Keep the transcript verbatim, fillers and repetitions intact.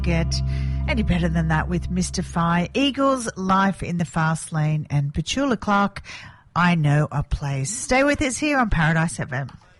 get any better than that with Mystify, Eagles, Life in the Fast Lane, and Petula Clark, I Know a Place. Stay with us here on Paradise F M.